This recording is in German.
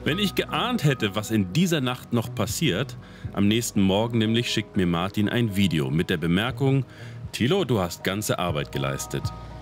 Wenn ich geahnt hätte, was in dieser Nacht noch passiert, am nächsten Morgen nämlich schickt mir Martin ein Video mit der Bemerkung: Thilo, du hast ganze Arbeit geleistet.